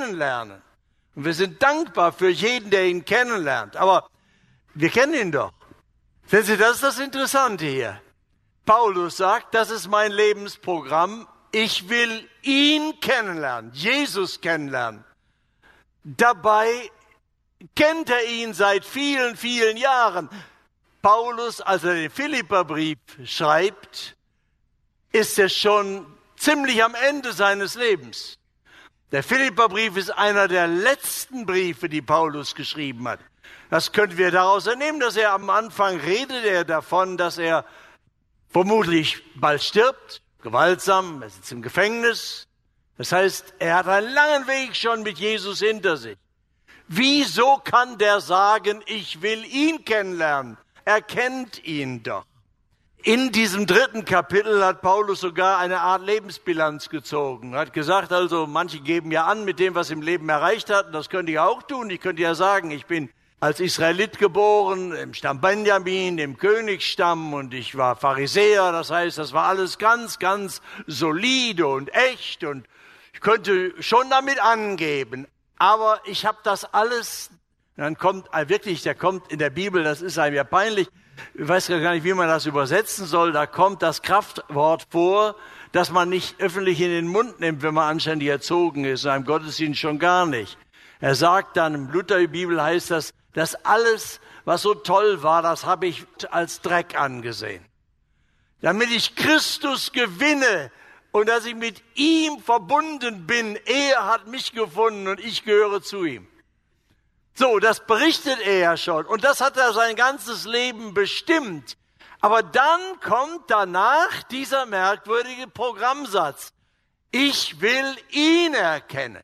kennenlernen. Und wir sind dankbar für jeden, der ihn kennenlernt. Aber wir kennen ihn doch. Sehen Sie, das ist das Interessante hier. Paulus sagt, das ist mein Lebensprogramm. Ich will ihn kennenlernen, Jesus kennenlernen. Dabei kennt er ihn seit vielen, vielen Jahren. Paulus, als er den Philipperbrief schreibt, ist er schon ziemlich am Ende seines Lebens. Der Philipperbrief ist einer der letzten Briefe, die Paulus geschrieben hat. Das können wir daraus entnehmen, dass er am Anfang redet er davon, dass er vermutlich bald stirbt, gewaltsam, er sitzt im Gefängnis. Das heißt, er hat einen langen Weg schon mit Jesus hinter sich. Wieso kann der sagen, ich will ihn kennenlernen? Er kennt ihn doch. In diesem 3. Kapitel hat Paulus sogar eine Art Lebensbilanz gezogen. Er hat gesagt, also manche geben ja an mit dem, was sie im Leben erreicht hatten. Das könnte ich auch tun. Ich könnte ja sagen, ich bin als Israelit geboren, im Stamm Benjamin, im Königsstamm, und ich war Pharisäer. Das heißt, das war alles ganz, ganz solide und echt, und ich könnte schon damit angeben. Aber ich habe das alles, dann kommt wirklich, der kommt in der Bibel, das ist einem ja peinlich, ich weiß gar nicht, wie man das übersetzen soll, da kommt das Kraftwort vor, das man nicht öffentlich in den Mund nimmt, wenn man anständig erzogen ist, in einem Gottesdienst schon gar nicht. Er sagt dann, im Lutherbibel heißt das, dass alles, was so toll war, das habe ich als Dreck angesehen. Damit ich Christus gewinne und dass ich mit ihm verbunden bin, er hat mich gefunden und ich gehöre zu ihm. So, das berichtet er ja schon, und das hat er sein ganzes Leben bestimmt. Aber dann kommt danach dieser merkwürdige Programmsatz. Ich will ihn erkennen.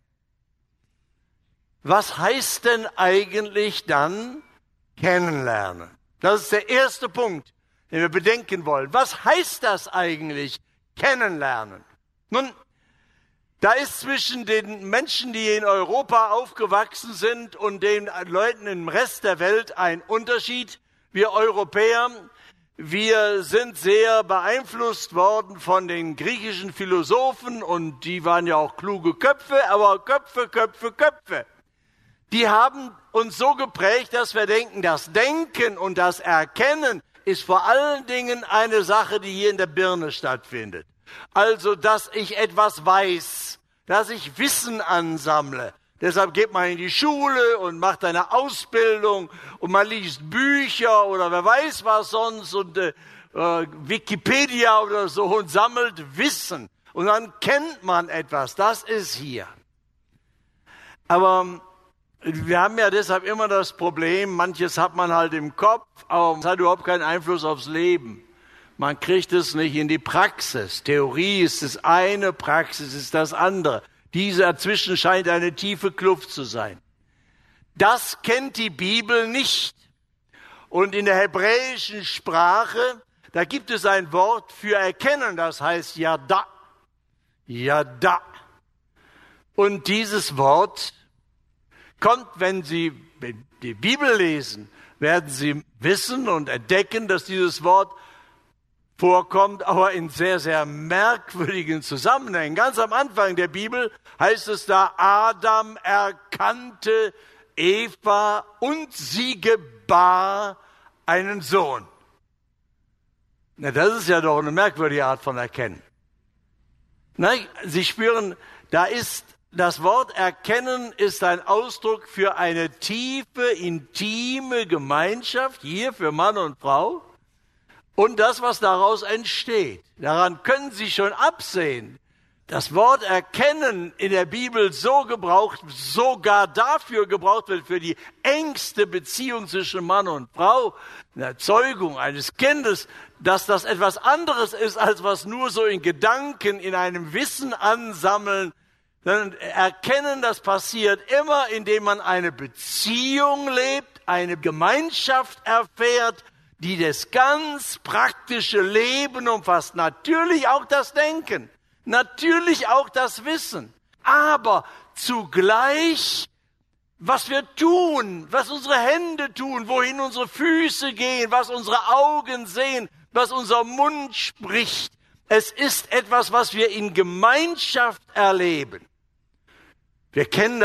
Was heißt denn eigentlich dann kennenlernen? Das ist der erste Punkt, den wir bedenken wollen. Was heißt das eigentlich, kennenlernen? Nun, da ist zwischen den Menschen, die in Europa aufgewachsen sind, und den Leuten im Rest der Welt ein Unterschied. Wir Europäer, wir sind sehr beeinflusst worden von den griechischen Philosophen, und die waren ja auch kluge Köpfe, aber Köpfe. Die haben uns so geprägt, dass wir denken, das Denken und das Erkennen ist vor allen Dingen eine Sache, die hier in der Birne stattfindet. Also, dass ich etwas weiß, dass ich Wissen ansammle. Deshalb geht man in die Schule und macht eine Ausbildung und man liest Bücher oder wer weiß was sonst und Wikipedia oder so und sammelt Wissen. Und dann kennt man etwas. Das ist hier. Aber wir haben ja deshalb immer das Problem, manches hat man halt im Kopf, aber es hat überhaupt keinen Einfluss aufs Leben. Man kriegt es nicht in die Praxis. Theorie ist das eine, Praxis ist das andere. Diese dazwischen scheint eine tiefe Kluft zu sein. Das kennt die Bibel nicht. Und in der hebräischen Sprache, da gibt es ein Wort für erkennen, das heißt Yada. Yada. Und dieses Wort kommt, wenn Sie die Bibel lesen, werden Sie wissen und entdecken, dass dieses Wort vorkommt, aber in sehr, sehr merkwürdigen Zusammenhängen. Ganz am Anfang der Bibel heißt es da, Adam erkannte Eva und sie gebar einen Sohn. Na, das ist ja doch eine merkwürdige Art von Erkennen. Nein, Sie spüren, das Wort erkennen ist ein Ausdruck für eine tiefe, intime Gemeinschaft, hier für Mann und Frau. Und das, was daraus entsteht, daran können Sie schon absehen. Das Wort erkennen in der Bibel sogar dafür gebraucht wird, für die engste Beziehung zwischen Mann und Frau, eine Zeugung eines Kindes, dass das etwas anderes ist, als was nur so in Gedanken, in einem Wissen ansammeln. Denn erkennen, das passiert immer, indem man eine Beziehung lebt, eine Gemeinschaft erfährt, die das ganz praktische Leben umfasst. Natürlich auch das Denken, natürlich auch das Wissen, aber zugleich, was wir tun, was unsere Hände tun, wohin unsere Füße gehen, was unsere Augen sehen, was unser Mund spricht. Es ist etwas, was wir in Gemeinschaft erleben. Wir kennen